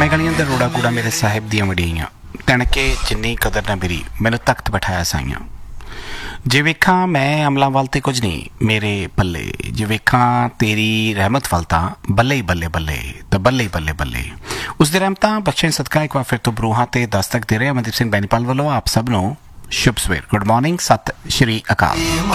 मैं गलियां दा रोड़ा कूड़ा मेरे साहिब दियां वडियाइयां तणके जिन्नी कदर ना मेरी मैनू तख्त बैठाया साइयां जे वेखां मैं अमलां वाल ते कुछ नहीं मेरे पल्ले जे वेखां तेरी रहमत वाल तां बल्ले ही बल्ले बल्ले ते बल्ले ही बल्ले बल्ले उस दी रहमतां बख्शण सदका एक बार फिर तो बरूहां ते दस्तक दे रहे अमनदीप सिंह बैनीपाल वालों आप सब नूं शुभ सवेर गुड मॉर्निंग सत श्री अकाल।